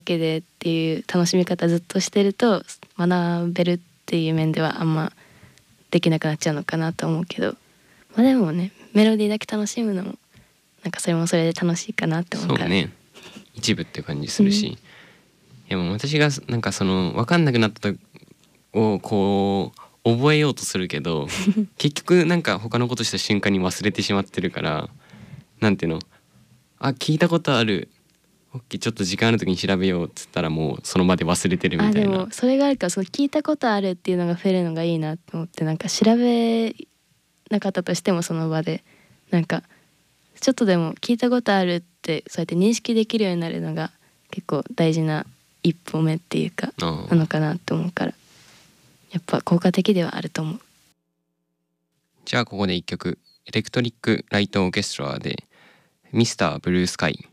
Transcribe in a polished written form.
けでっていう楽しみ方ずっとしてると学べるっていう面ではあんまできなくなっちゃうのかなと思うけど、まあでもねメロディーだけ楽しむのもなんかそれもそれで楽しいかなって思うから。 そうね、一部って感じするし、でも私がなんかその分かんなくなったとをこう覚えようとするけど結局なんか他のことした瞬間に忘れてしまってるから、なんていうの、あ聞いたことある、オッケーちょっと時間ある時に調べようっつったらもうその場で忘れてるみたいな。 でもそれがあるから、その聞いたことあるっていうのが増えるのがいいなと思って、なんか調べなかったとしてもその場でなんかちょっとでも聞いたことあるってそうやって認識できるようになるのが結構大事な一歩目っていうかなのかなと思うから、やっぱ効果的ではあると思う。 じゃあここで一曲、エレクトリック・ライト・オーケストラでミスター・ブルースカイ。